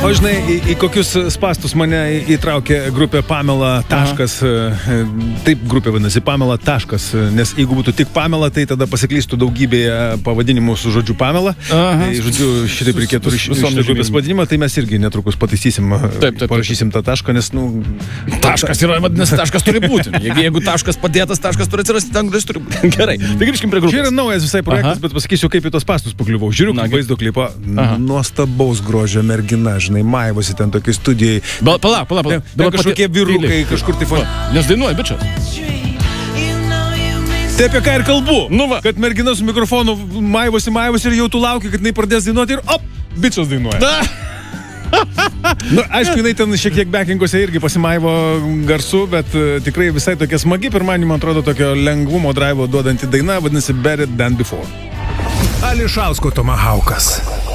O žinai, į kokius spastus mane įtraukė grupė Pamela taškas, taip grupė vadinasi Pamela taškas, nes jeigu būtų tik Pamela, tai tada pasiklystų daugybėje pavadinimų su žodžiu Pamela. Tai, žodžiu, šitaip reikėtų šitą grupės pavadinimą, tai mes irgi netrukus pataisysim, parašysim tą tašką, nes, taškas yra, vadinasi, taškas turi būti. Jeigu taškas padėtas, taškas turi atsirasti, ten kuris turi būti. Gerai, tai grįžkim prie grupės. Čia yra naujas visai projektas, bet pasakysiu, kaip į tos spastus pakliuvau. Žiūriu, vaizdo klipą, nuostabaus grožio mergina, žinai, maivosi ten tokiai studijai. Palauk. Kažkokie vyrukai, kažkur tai fone. Nes dainuoja, bičias. Tai apie ką ir kalbu. Kad mergina su mikrofonu maivosi ir jau tu lauki, kad jinai pradės dainuoti ir bičias dainuoja. Aišku, jinai ten šiek tiek backinguose irgi pasimaivo garsu, bet tikrai visai tokia smagi, pirmanį, man atrodo, tokio lengvumo drivo duodanti daina, vadinasi Better Than Before. Ališausko Tomahaukas.